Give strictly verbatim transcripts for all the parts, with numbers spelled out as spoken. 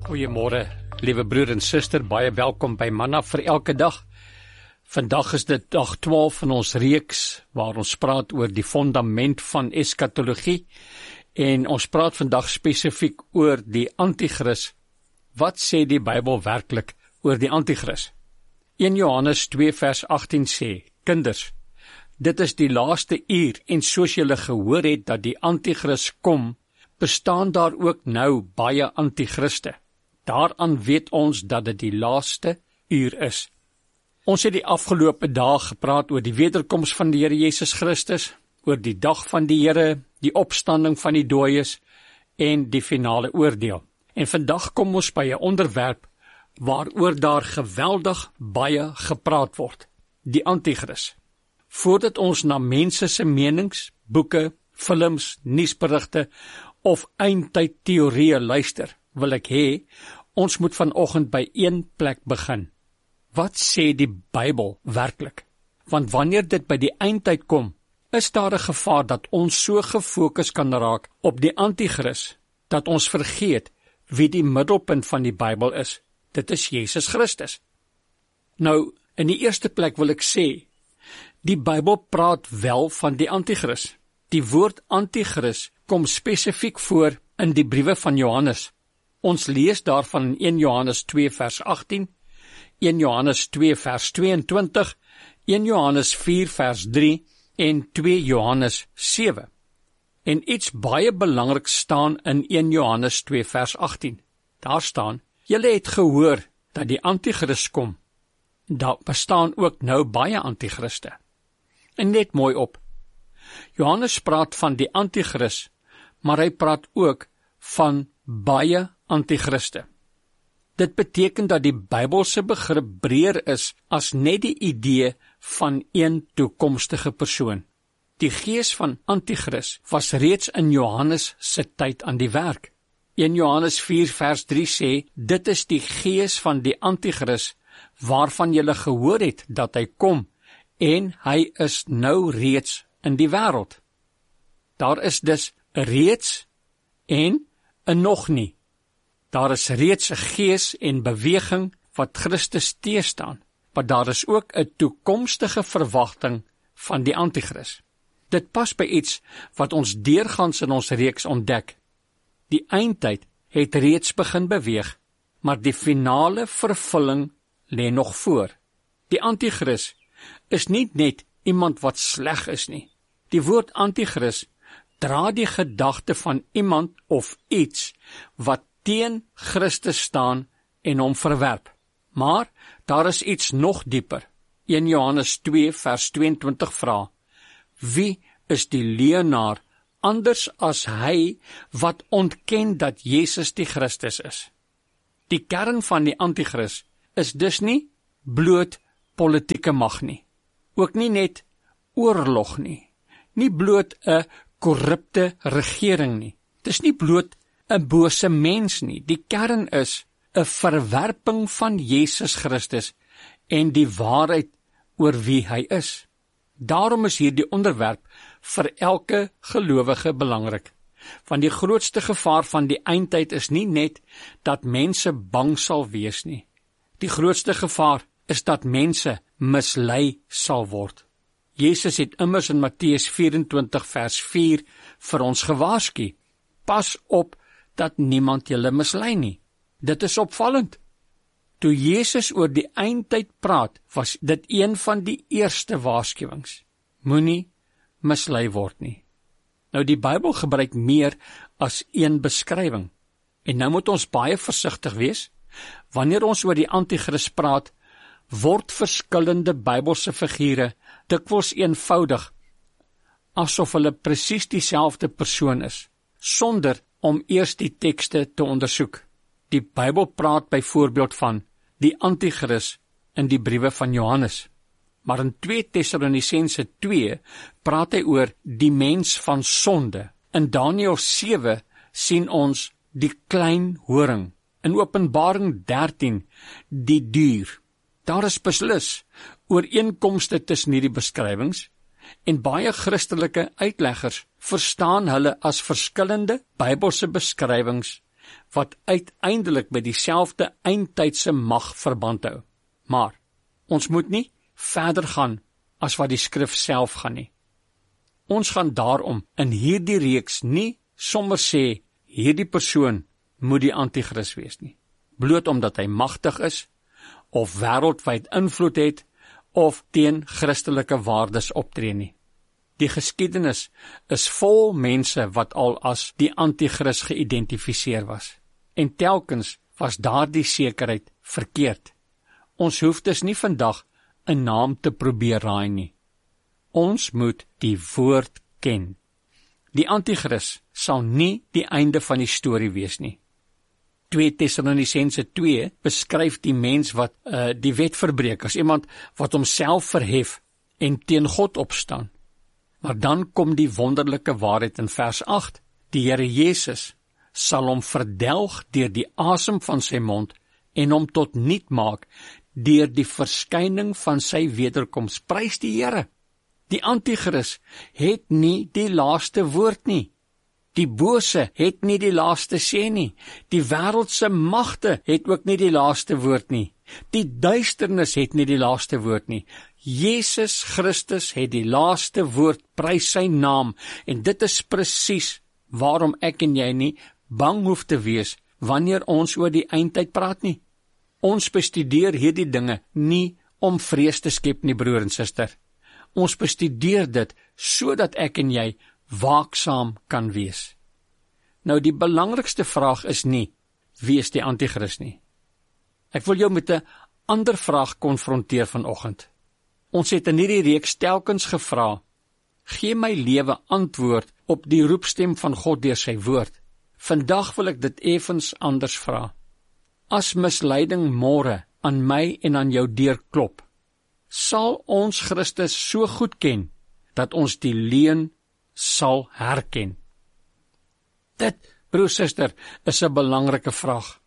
Goeiemôre, liewe broer en suster, baie welkom by Manna vir elke dag. Vandag is dit dag twaalf van ons reeks waar ons praat oor die fondament van eskatologie en ons praat vandag spesifiek oor die anti-kris. Wat sê die Bybel werklik oor die anti-kris? eerste Johannes twee vers agttien sê, kinders, dit is die laaste uur en soos julle gehoor het dat die anti-kris kom, bestaan daar ook nou baie anti-kriste. Daaraan weet ons dat dit die laaste uur is. Ons het die afgelope dae gepraat oor die wederkoms van die Here Jesus Christus, oor die dag van die Here, die opstanding van die dooies en die finale oordeel. En vandag kom ons by 'n onderwerp waaroor daar geweldig baie gepraat word, die anti-kris. Voordat ons na mense se menings, boeke, films, nuusberigte of eindtydteorieë luister, wil ek hê, ons moet vanoggend by een plek begin. Wat sê die Bybel werklik? Want wanneer dit by die eindtyd kom, is daar 'n gevaar dat ons so gefokus kan raak op die anti-kris, dat ons vergeet wie die middelpunt van die Bybel is. Dit is Jesus Christus. Nou, in die eerste plek wil ek sê, die Bybel praat wel van die anti-kris. Die woord anti-kris kom spesifiek voor in die briewe van Johannes. Ons lees daarvan in eerste Johannes twee vers agttien, eerste Johannes twee vers tweeëntwintig, eerste Johannes vier vers drie en twee Johannes sewe. En iets baie belangrik staan in eerste Johannes twee vers agttien. Daar staan, julle het gehoor dat die anti-kris kom. Daar bestaan ook nou baie anti-kriste. En let mooi op. Johannes praat van die anti-kris, maar hy praat ook van baie anti-kriste. Dit beteken dat die Bybelse begrip breër is as net die idee van een toekomstige persoon. Die gees van anti-kris was reeds in Johannes se tyd aan die werk. eerste Johannes vier vers drie sê, dit is die gees van die anti-kris waarvan julle gehoor het dat hy kom, en hy is nou reeds in die wêreld. Daar is dus 'n reeds en 'n nog nie. Daar is reeds 'n gees en beweging wat Christus teestaan, maar daar is ook 'n toekomstige verwagting van die anti-kris. Dit pas by iets wat ons deurgangs in ons reeks ontdek. Die eindtyd het reeds begin beweeg, maar die finale vervulling lê nog voor. Die anti-kris is nie net iemand wat sleg is nie. Die woord anti-kris dra die gedagte van iemand of iets wat teen Christus staan en hom verwerp. Maar daar is iets nog dieper. eerste Johannes twee vers tweeëntwintig vra, wie is die leienaar anders as hy wat ontken dat Jesus die Christus is? Die kern van die anti-kris is dus nie bloot politieke mag nie, ook nie net oorlog nie, nie bloot 'n korrupte regering nie, dis nie bloot 'n bose mens nie. Die kern is 'n verwerping van Jesus Christus en die waarheid oor wie hy is. Daarom is hierdie onderwerp vir elke gelowige belangrik. Want die grootste gevaar van die eindtyd is nie net dat mense bang sal wees nie. Die grootste gevaar is dat mense mislei sal word. Jesus het immers in Matteus vyf-en-twintig vers vier vir ons gewaarsku. Pas op dat niemand julle mislei nie. Dit is opvallend. Toe Jesus oor die eindtyd praat, was dit een van die eerste waarskuwings. Moenie mislei word nie. Nou die Bybel gebruik meer as een beskrywing. En nou moet ons baie versigtig wees. Wanneer ons oor die anti-kris praat, word verskillende Bybelse figure dikwels eenvoudig, asof hulle presies dieselfde persoon is, sonder om eers die tekste te ondersoek. Die Bybel praat byvoorbeeld van die anti-kris in die briewe van Johannes. Maar in twee Tessalonisense twee praat hy oor die mens van sonde. In Daniël sewe sien ons die klein horing. In Openbaring dertien die dier. Daar is beslis ooreenkomste tussen hierdie beskrywings, en baie Christelike uitleggers verstaan hulle as verskillende Bybelse beskrywings wat uiteindelik met dieselfde eindtydse mag verband hou. Maar ons moet nie verder gaan as wat die skrif self gaan nie. Ons gaan daarom in hierdie reeks nie sommer sê, hierdie persoon moet die anti-kris wees nie, bloot omdat hy magtig is, of wêreldwyd invloed het, of teen Christelike waardes optree nie. Die geskiedenis is vol mense wat al as die anti-kris geïdentifiseer was, en telkens was daardie sekerheid verkeerd. Ons hoef dus nie vandag 'n naam te probeer raai nie. Ons moet die woord ken. Die anti-kris sal nie die einde van die storie wees nie. twee Tessalonisense twee beskryf die mens wat uh, die wet verbreek as iemand wat homself verhef en teen God opstaan. Maar dan kom die wonderlike waarheid in vers agt. Die Here Jesus sal hom verdelg deur die asem van sy mond en hom tot niet maak deur die verskyning van sy wederkoms. Prys die Here. Die anti-kris het nie die laaste woord nie. Die bose het nie die laaste sê nie. Die wêreldse magte het ook nie die laaste woord nie. Die duisternis het nie die laaste woord nie. Jesus Christus het die laaste woord, prys sy naam, en dit is presies waarom ek en jy nie bang hoef te wees wanneer ons oor die eindtyd praat nie. Ons bestudeer hierdie dinge nie om vrees te skep nie, broer en suster. Ons bestudeer dit sodat ek en jy waaksaam kan wees. Nou die belangrikste vraag is nie, wie is die anti-kris nie? Ek wil jou met 'n ander vraag konfronteer vanoggend. Ons het in hierdie reeks telkens gevra, gee my lewe antwoord op die roepstem van God deur sy woord. Vandag wil ek dit effens anders vra. As misleiding môre aan my en aan jou deur klop, sal ons Christus so goed ken, dat ons die leuen sal herken? Dit, broer, suster, is 'n belangrike vraag.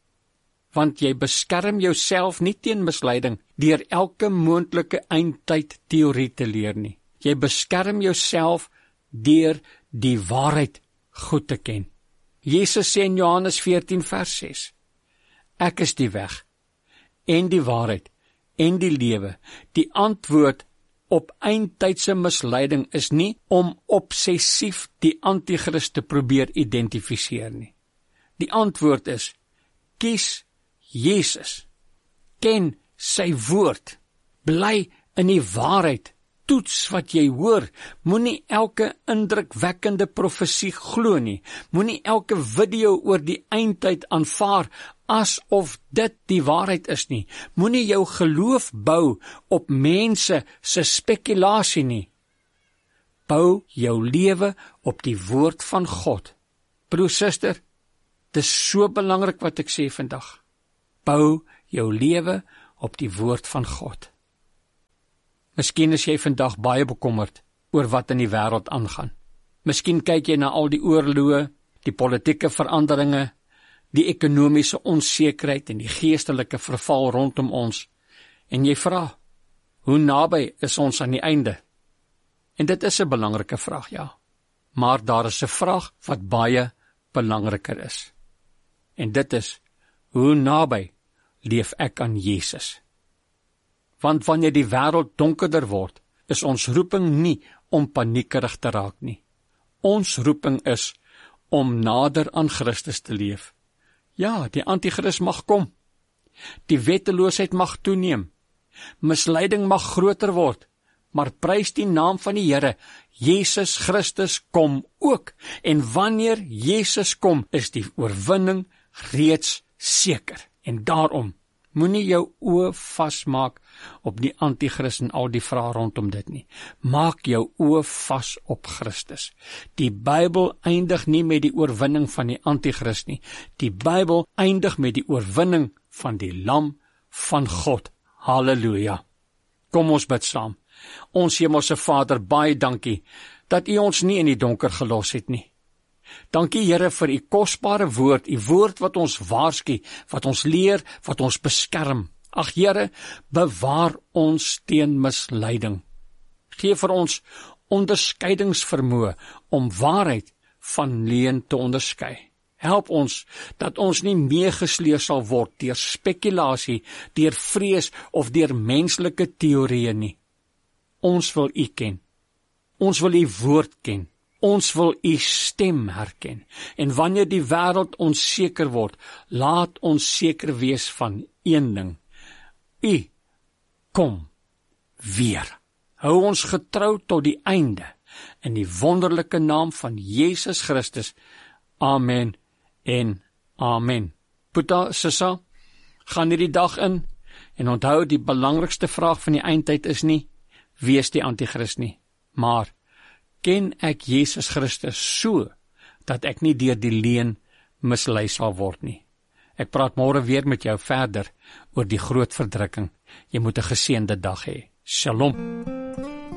Want jy beskerm jouself nie teen misleiding deur elke moontlike eindtyd teorie te leer nie. Jy beskerm jouself deur die waarheid goed te ken. Jesus sê in Johannes veertien vers ses, ek is die weg, en die waarheid, en die lewe. Die antwoord op eindtydse misleiding is nie om obsessief die anti-kris te probeer identifiseer nie. Die antwoord is, kies Jesus, ken sy woord, bly in die waarheid, toets wat jy hoor, moenie elke indrukwekkende profesie glo nie, moenie elke video oor die eindtyd aanvaar asof dit die waarheid is nie, moenie jou geloof bou op mense se spekulasie nie. Bou jou lewe op die woord van God. Broer, suster, dit is so belangrik wat ek sê vandag. Bou jou lewe op die woord van God. Miskien is jy vandag baie bekommerd oor wat in die wêreld aangaan. Miskien kyk jy na al die oorloë, die politieke veranderinge, die ekonomiese onsekerheid en die geestelike verval rondom ons, en jy vra, hoe naby is ons aan die einde? En dit is 'n belangrike vraag, ja. Maar daar is 'n vraag wat baie belangriker is. En dit is, hoe naby leef ek aan Jesus? Want wanneer die wêreld donkerder word, is ons roeping nie om paniekerig te raak nie. Ons roeping is om nader aan Christus te leef. Ja, die anti-kris mag kom. Die wetteloosheid mag toeneem. Misleiding mag groter word. Maar prys die naam van die Here, Jesus Christus kom ook. En wanneer Jesus kom, is die oorwinning reeds seker. En daarom, moenie jou oë vasmaak op die anti-kris en al die vrae rondom dit nie. Maak jou oë vas op Christus. Die Bybel eindig nie met die oorwinning van die anti-kris nie. Die Bybel eindig met die oorwinning van die Lam van God. Halleluja. Kom ons bid saam. Ons Hemelse Vader, baie dankie dat U ons nie in die donker gelos het nie. Dankie Here vir U kosbare woord, U woord wat ons waarsku, wat ons leer, wat ons beskerm. Ag Here, bewaar ons teen misleiding. Gee vir ons onderskeidingsvermoë om waarheid van leuen te onderskei. Help ons dat ons nie meegesleep sal word deur spekulasie, deur vrees of deur menslike teorieë nie. Ons wil U ken. Ons wil U woord ken. Ons wil U stem herken. En wanneer die wêreld onseker word, laat ons seker wees van een ding. U kom weer. Hou ons getrou tot die einde. In die wonderlike naam van Jesus Christus. Amen en amen. Boeta, Sissa, gaan hierdie dag in en onthou die belangrikste vraag van die eindtyd is nie, wie is die antichrist nie, maar ken ek Jesus Christus so, dat ek nie deur die leuen mislei sal word nie. Ek praat môre weer met jou verder oor die groot verdrukking. Jy moet 'n geseënde dag hê. Shalom.